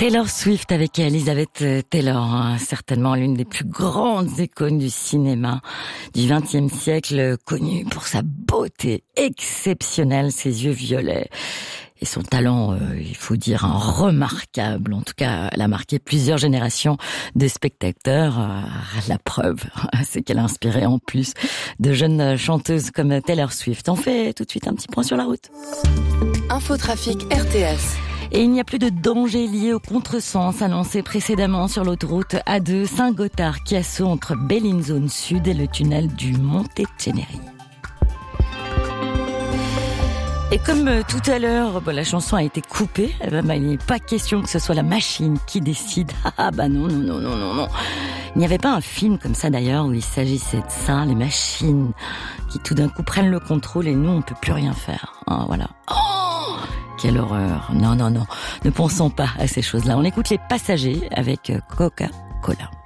Taylor Swift avec Elizabeth Taylor, certainement l'une des plus grandes icônes du cinéma du XXe siècle, connue pour sa beauté exceptionnelle, ses yeux violets et son talent, il faut dire, remarquable. En tout cas, elle a marqué plusieurs générations de spectateurs. La preuve, c'est qu'elle a inspiré en plus de jeunes chanteuses comme Taylor Swift. On fait tout de suite un petit point sur la route. Infotrafic RTS. Et il n'y a plus de danger lié au contresens annoncé précédemment sur l'autoroute A2 Saint-Gothard-Chiasso entre Bellinzone Sud et le tunnel du Monte-Ceneri. Et comme tout à l'heure, la chanson a été coupée, il n'est pas question que ce soit la machine qui décide. Non. Il n'y avait pas un film comme ça d'ailleurs où il s'agissait de ça, les machines qui tout d'un coup prennent le contrôle et nous on peut plus rien faire. Voilà. Quelle horreur. Non. Ne pensons pas à ces choses-là. On écoute les passagers avec Coca-Cola.